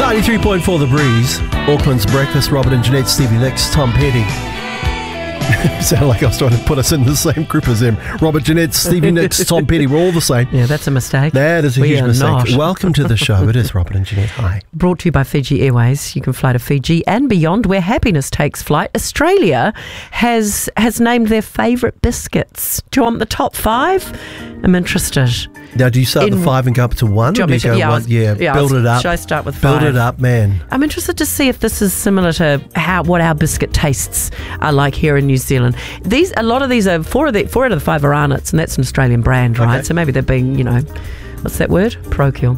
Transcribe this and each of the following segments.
93.4 The Breeze, Auckland's Breakfast, Robert and Jeanette, Stevie Nicks, Tom Petty. Sounded like I was trying to put us in the same group as them. Robert, Jeanette, Stevie Nicks, Tom Petty, we're all the same. Yeah, that's a mistake. That is a huge mistake. Not. Welcome to the show. It is Robert and Jeanette. Hi. Brought to you by Fiji Airways. You can fly to Fiji and beyond, where happiness takes flight. Australia has named their favourite biscuits. Do you want the top 5? I'm interested. Now, do you start with 5 and go up to 1? Or do you go 1? Build it up. Should I start with 5? Build it up, man. I'm interested to see if this is similar to what our biscuit tastes are like here in New Zealand. A lot of these are 4 out of the 5 are Arnott's, and that's an Australian brand, right? Okay. So maybe they're being, what's that word? Parochial.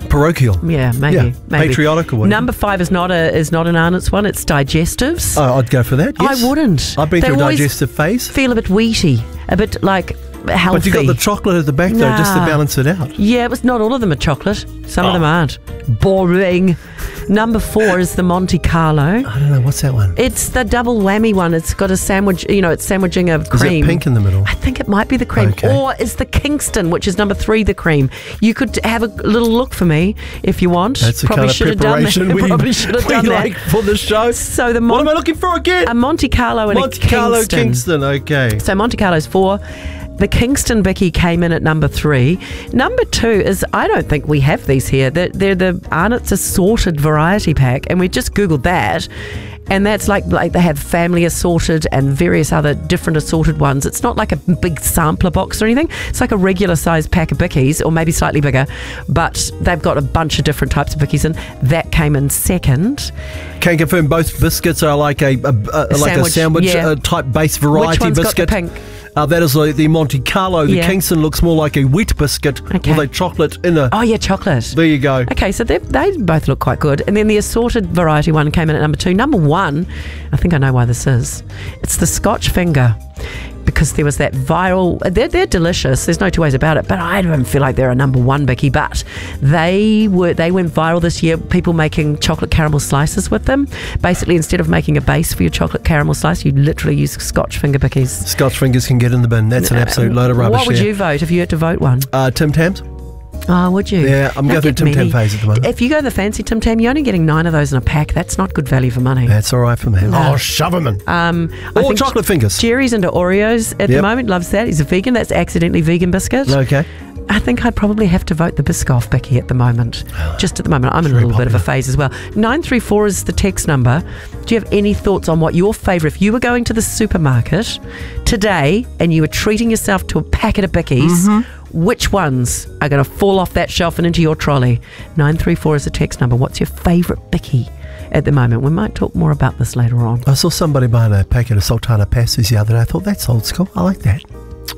Yeah, maybe. Patriotic or whatever. Number 5 is not an Arnott's one. It's digestives. Oh, I'd go for that. Yes. I wouldn't. I've been through a digestive phase. Feel a bit wheaty, a bit like healthy. But you got the chocolate at the back though, just to balance it out. Yeah, it was not all of them are chocolate. Some of them aren't. Boring. Number 4 is the Monte Carlo. I don't know, what's that one? It's the double whammy one. It's got a sandwich, it's sandwiching a cream. Is it pink in the middle? I think it might be the cream. Okay. Or is the Kingston, which is number 3, the cream. You could have a little look for me if you want. That's the kind of preparation we like for the show. So what am I looking for again? A Monte Carlo and a Kingston. Monte Carlo Kingston, okay. So Monte Carlo's 4. The Kingston Bicky came in at number 3. Number 2 is, I don't think we have these here. They're the Arnott's Assorted Variety Pack, and we just Googled that. And that's like they have family assorted and various other different assorted ones. It's not like a big sampler box or anything. It's like a regular sized pack of Bickies, or maybe slightly bigger, but they've got a bunch of different types of Bickies, and that came in second. Can confirm both biscuits are like a sandwich type base variety Which one's biscuit. Got the pink? That is the Monte Carlo. The Kingston looks more like a wheat biscuit with a chocolate inner. Oh, yeah, chocolate. There you go. Okay, so they both look quite good. And then the assorted variety one came in at number 2. Number 1, I think I know why this is. It's the Scotch Finger. Because there was that viral... They're delicious. There's no two ways about it. But I don't feel like they're a number 1 Bicky. But they went viral this year. People making chocolate caramel slices with them. Basically, instead of making a base for your chocolate caramel slice, you literally use Scotch Finger Bickies. Scotch Fingers can get in the bin. That's an absolute load of rubbish. What would you vote if you had to vote one? Tim Tams. Oh, would you? Yeah, I'm going through Tim Tam phase at the moment. If you go the fancy Tim Tam, you're only getting 9 of those in a pack. That's not good value for money. That's all right for me. No. Oh, shove them in. Or chocolate fingers. Jerry's into Oreos at the moment. Loves that. He's a vegan. That's accidentally vegan biscuit. Okay. I think I'd probably have to vote the Biscoff Bicky at the moment. Just at the moment. I'm in a little bit of a phase as well. 934 is the text number. Do you have any thoughts on what your favourite... If you were going to the supermarket today and you were treating yourself to a packet of Bickies... Which ones are going to fall off that shelf and into your trolley? 934 is the text number. What's your favourite Bicky at the moment? We might talk more about this later on. I saw somebody buying a packet of Sultana pasties the other day. I thought, that's old school. I like that.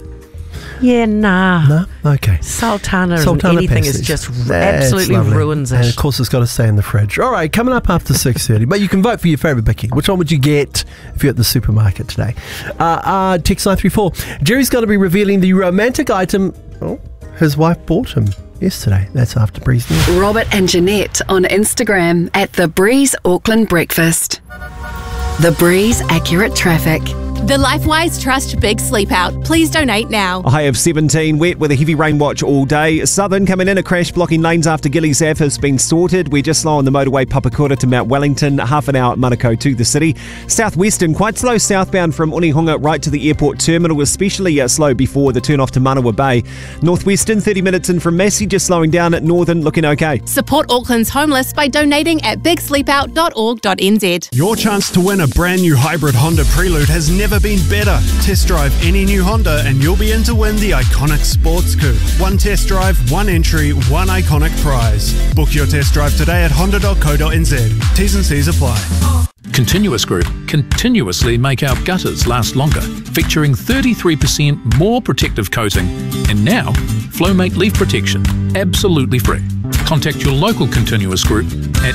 Yeah, nah. No? Okay. Sultana and anything is just absolutely ruins it. And of course it's got to stay in the fridge. All right, coming up after 6:30. But you can vote for your favourite Bicky. Which one would you get if you're at the supermarket today? Text 934. Jerry's going to be revealing the romantic item his wife bought him yesterday. That's after Breeze News. Robert and Jeanette on Instagram at The Breeze Auckland Breakfast. The Breeze Accurate Traffic. The LifeWise Trust Big Sleep Out. Please donate now. A high of 17, wet with a heavy rain watch all day. Southern coming in, a crash blocking lanes after Gillies Ave has been sorted. We're just slow on the motorway Papakura to Mount Wellington, half an hour at Manukau to the city. Southwestern, quite slow southbound from Onehunga right to the airport terminal, especially slow before the turn off to Manawa Bay. Northwestern, 30 minutes in from Massey, just slowing down at Northern, looking okay. Support Auckland's homeless by donating at bigsleepout.org.nz. Your chance to win a brand new hybrid Honda Prelude has never been better. Test drive any new Honda and you'll be in to win the iconic sports coupe. 1 test drive, 1 entry, 1 iconic prize. Book your test drive today at honda.co.nz. T's and C's apply. Continuous Group continuously make our gutters last longer, featuring 33% more protective coating, and now Flowmate leaf protection, absolutely free. Contact your local Continuous Group at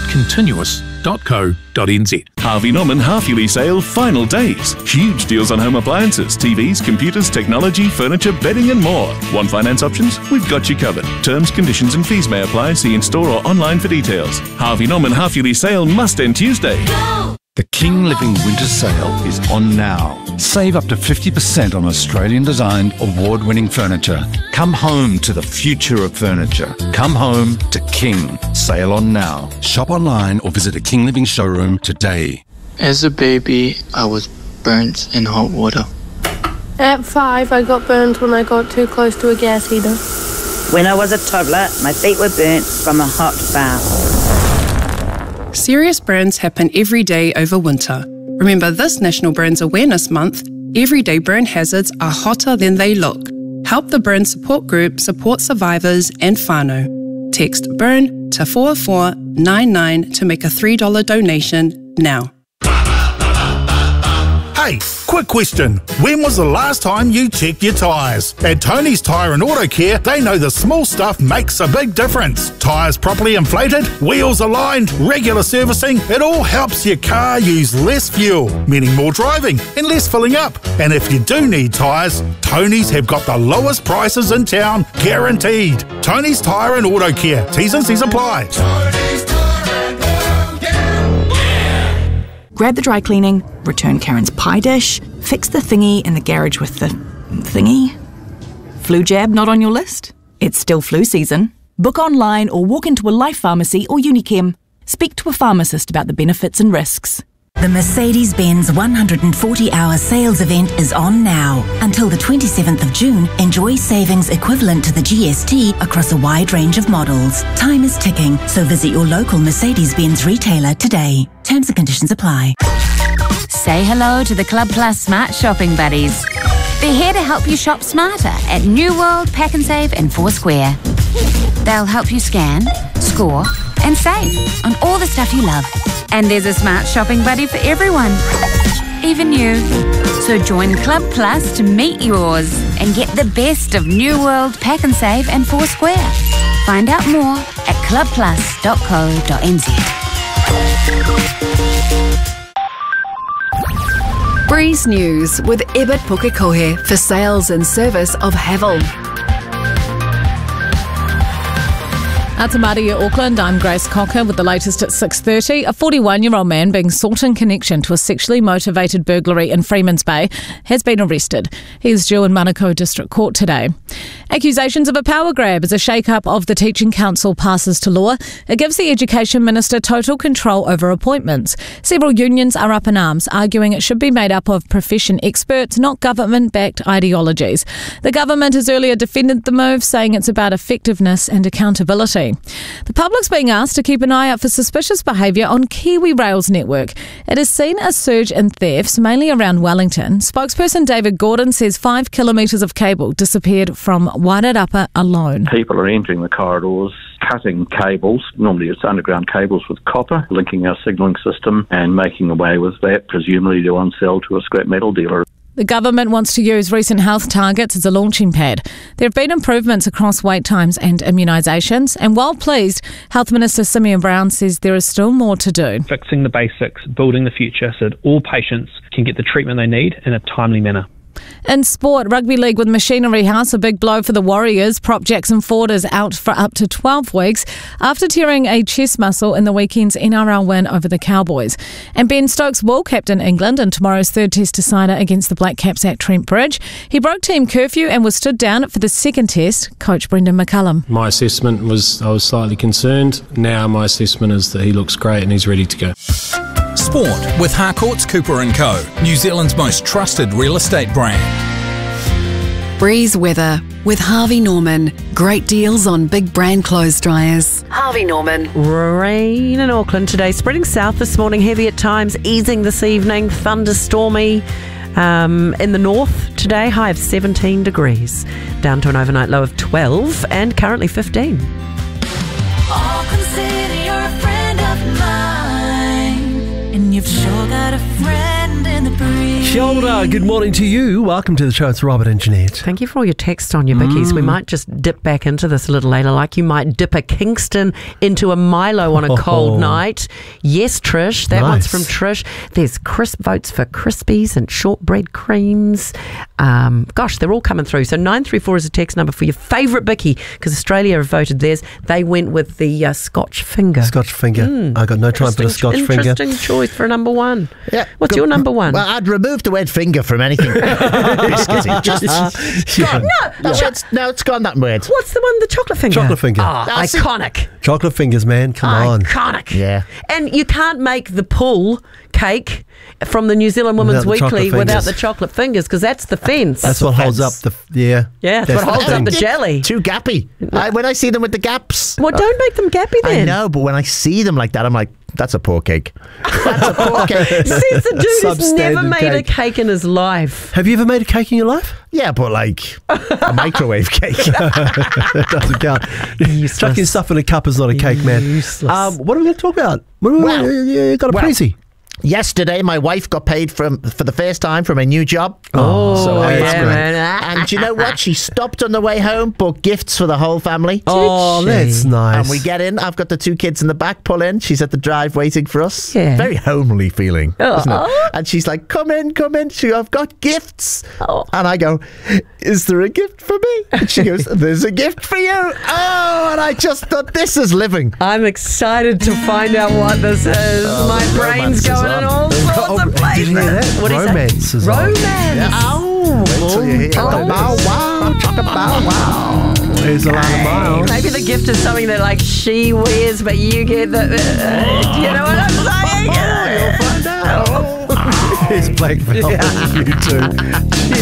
continuous.co.nz. Harvey Norman half-yearly sale final days. Huge deals on home appliances, TVs, computers, technology, furniture, bedding and more. Want finance options? We've got you covered. Terms, conditions and fees may apply. See in store or online for details. Harvey Norman half-yearly sale must end Tuesday. Go! The King Living Winter Sale is on now. Save up to 50% on Australian-designed, award-winning furniture. Come home to the future of furniture. Come home to King. Sale on now. Shop online or visit a King Living showroom today. As a baby, I was burnt in hot water. At 5, I got burned when I got too close to a gas heater. When I was a toddler, my feet were burnt from a hot bath. Serious burns happen every day over winter. Remember this National Burns Awareness Month, everyday burn hazards are hotter than they look. Help the Burn Support Group support survivors and whānau. Text BURN to 4499 to make a $3 donation now. Hey, quick question. When was the last time you checked your tyres? At Tony's Tyre and Auto Care, they know the small stuff makes a big difference. Tyres properly inflated, wheels aligned, regular servicing, it all helps your car use less fuel, meaning more driving and less filling up. And if you do need tyres, Tony's have got the lowest prices in town, guaranteed. Tony's Tyre and Auto Care. T's and C's apply. Grab the dry cleaning, return Karen's pie dish, fix the thingy in the garage with the thingy. Flu jab not on your list? It's still flu season. Book online or walk into a Life Pharmacy or Unichem. Speak to a pharmacist about the benefits and risks. The Mercedes-Benz 140-hour sales event is on now. Until the 27th of June, enjoy savings equivalent to the GST across a wide range of models. Time is ticking, so visit your local Mercedes-Benz retailer today. Terms and conditions apply. Say hello to the Club Plus Smart Shopping Buddies. They're here to help you shop smarter at New World, Pack and Save and Foursquare. They'll help you scan, score and save on all the stuff you love. And there's a smart shopping buddy for everyone, even you. So join Club Plus to meet yours and get the best of New World, Pack and Save and Foursquare. Find out more at clubplus.co.nz. Breeze News with Ebert Pukekohe for sales and service of Havel. Atamaria, Auckland, I'm Grace Cocker with the latest at 6:30. A 41-year-old man being sought in connection to a sexually motivated burglary in Freemans Bay has been arrested. He is due in Manukau District Court today. Accusations of a power grab as a shake-up of the Teaching Council passes to law. It gives the Education Minister total control over appointments. Several unions are up in arms, arguing it should be made up of profession experts, not government-backed ideologies. The government has earlier defended the move, saying it's about effectiveness and accountability. The public's being asked to keep an eye out for suspicious behaviour on Kiwi Rail's network. It has seen a surge in thefts, mainly around Wellington. Spokesperson David Gordon says 5 kilometres of cable disappeared from Wairarapa alone. People are entering the corridors, cutting cables, normally it's underground cables with copper, linking our signalling system and making away with that, presumably to on-sell to a scrap metal dealer. The government wants to use recent health targets as a launching pad. There have been improvements across wait times and immunisations, and while pleased, Health Minister Simeon Brown says there is still more to do. Fixing the basics, building the future so that all patients can get the treatment they need in a timely manner. In sport, Rugby League with Machinery House, a big blow for the Warriors. Prop Jackson Ford is out for up to 12 weeks after tearing a chest muscle in the weekend's NRL win over the Cowboys. And Ben Stokes will captain England in tomorrow's third test decider against the Black Caps at Trent Bridge. He broke team curfew and was stood down for the second test. Coach Brendan McCullum. My assessment was I was slightly concerned. Now my assessment is that he looks great and he's ready to go. Sport with Harcourts Cooper & Co, New Zealand's most trusted real estate brand. Breeze weather with Harvey Norman. Great deals on big brand clothes dryers. Harvey Norman. Rain in Auckland today, spreading south this morning, heavy at times, easing this evening, thunderstormy. In the north today, high of 17 degrees, down to an overnight low of 12 and currently 15. Auckland City, you're a friend of mine, and you've sure got a friend in the breeze. Kia ora, good morning to you. Welcome to the show. It's Robert and Jeanette. Thank you for all your texts on your bickies. We might just dip back into this a little later, like you might dip a Kingston into a Milo on a cold night. Yes, Trish. That one's from Trish. There's crisp votes for Crispies and shortbread creams. Gosh, they're all coming through. So 934 is a text number for your favourite bicky, because Australia have voted theirs. They went with the Scotch finger. Scotch finger. I got no time for the Scotch finger. Interesting choice for number one. Yeah. What's your number one? Well, I'd remove the word finger from anything. Biscuity. Just gone. No, it's gone that word. What's the one? The chocolate finger. Chocolate finger. Oh, iconic. Chocolate fingers, man. Come on. Iconic. Yeah. And you can't make the pull cake from the New Zealand Women's Weekly without the chocolate fingers, because that's the fence. That's what holds up the... Yeah, that's what holds up the jelly. Too gappy. When I see them with the gaps. Well, don't make them gappy then. I know, but when I see them like that, I'm like, that's a poor cake. That's a poor cake. Says the dude who's never made a cake in his life. Have you ever made a cake in your life? Yeah, but like a microwave cake. That doesn't count. Chucking stuff in a cup is not a cake, man. What are we going to talk about? You got a prezi. Yesterday, my wife got paid for the first time from a new job. So man. And do you know what? She stopped on the way home, bought gifts for the whole family. Oh, that's nice. And we get in. I've got the two kids in the back, pull in. She's at the drive waiting for us. Yeah. Very homely feeling, isn't it? And she's like, come in. I've got gifts. And I go, is there a gift for me? And she goes, there's a gift for you. Oh, and I just thought, this is living. I'm excited to find out what this is. My brain's going in all sorts of places. Did you hear that? What Romance is on. Romance. Oh, wait till you hear Bow wow. There's a lot of miles. Maybe the gift is something that like she wears, but you get the. You know what I'm saying? You'll find out. It's Black Velvet. You too.